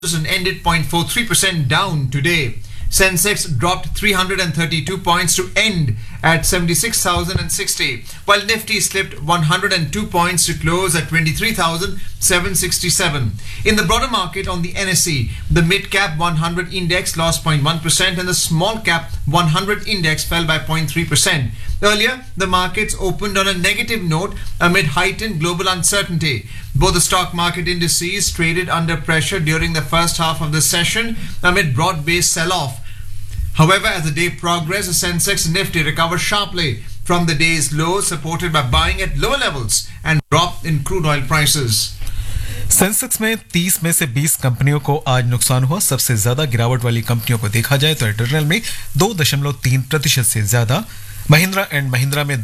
and ended 0.43% down today. Sensex dropped 332 points to end at 76,060, while Nifty slipped 102 points to close at 23,767. In the broader market on the NSE, the mid-cap 100 index lost 0.1% and the small-cap 100 index fell by 0.3%. Earlier, the markets opened on a negative note amid heightened global uncertainty. Both the stock market indices traded under pressure during the first half of the session amid broad-based sell-off. However, as the day progressed, the Sensex and Nifty recovered sharply from the day's low, supported by buying at lower levels and drop in crude oil prices. Sensex में 30 में से 20 कंपनियों को आज नुकसान हुआ। सबसे ज्यादा गिरावट वाली कंपनियों को देखा जाए तो एटर्नल में 2.3% से ज्यादा, महिंद्रा एंड महिंद्रा में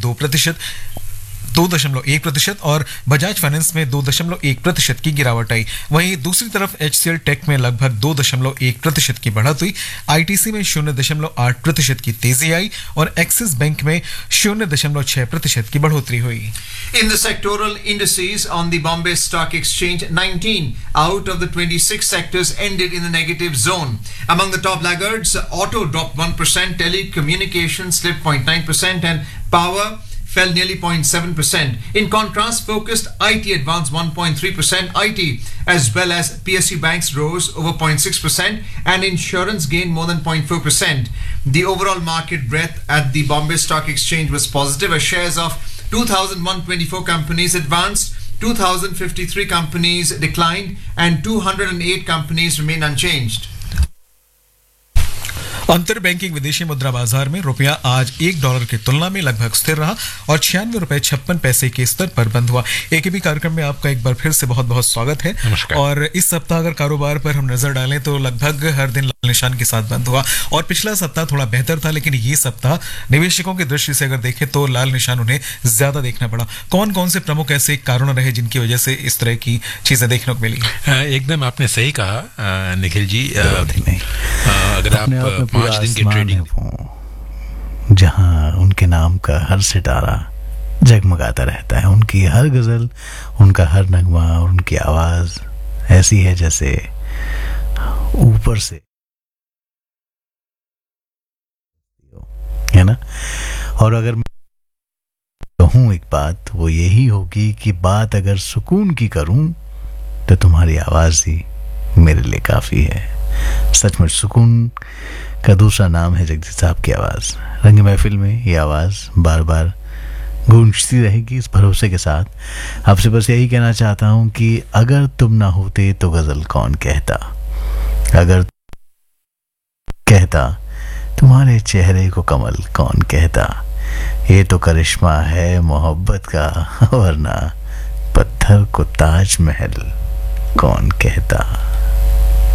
2.1% और बजाज फाइनेंस में 2.1% की गिरावट आई। वहीं दूसरी तरफ HCL टेक में लगभग 2.1% की बढ़त हुई। ITC में 0.8% की तेजी आई और एक्सिस बैंक में 0.6% की बढ़ोतरी हुई। In the sectoral indices on the Bombay Stock Exchange, 19 out of the 26 sectors ended in the negative zone. Among the top laggards, auto dropped 1%, telecommunications slipped 0.9% and power fell nearly 0.7%. In contrast, focused IT advanced 1.3%. IT as well as PSU banks rose over 0.6% and insurance gained more than 0.4%. The overall market breadth at the Bombay Stock Exchange was positive as shares of 2,124 companies advanced, 2,053 companies declined and 208 companies remained unchanged. अंतर banking विदेशी मुद्रा बाजार में रुपया आज $1 की तुलना में लगभग स्थिर रहा और 96 रुपए 56 पैसे के स्तर पर बंद हुआ। एकेबी कार्यक्रम में आपका एक बार फिर से बहुत बहुत स्वागत है। और इस सप्ताह अगर कारोबार पर हम नजर डालें तो लगभग हर दिन लाल निशान के साथ बंद हुआ और पिछला सप्ताह थोड़ा बेहतर था, लेकिन ये सप्ताह निवेशकों की दृष्टि से अगर देखें तो लाल निशान उन्हें ज्यादा देखना पड़ा। कौन कौन से प्रमुख ऐसे कारण रहे जिनकी वजह से इस तरह की चीजें देखने को मिली? एकदम आपने सही कहा निखिल जी। अगर आप 5 दिन की ट्रेडिंग, जहां उनके नाम का हर सितारा जगमगाता रहता है, उनकी हर गजल, उनका हर नगमा और उनकी आवाज ऐसी है जैसे ऊपर से, है ना। और अगर मैं कहूं एक बात, वो यही होगी कि बात अगर सुकून की करूं तो तुम्हारी आवाज ही मेरे लिए काफी है। सचमुच सुकून का दूसरा नाम है जगजीत साहब की आवाज। रंग महफिल में ये आवाज बार बार गूंजती रहेगी, इस भरोसे के साथ आपसे बस यही कहना चाहता हूं कि अगर तुम ना होते तो गजल कौन कहता, अगर कहता तुम्हारे चेहरे को कमल कौन कहता, ये तो करिश्मा है मोहब्बत का, वरना पत्थर को ताजमहल कौन कहता।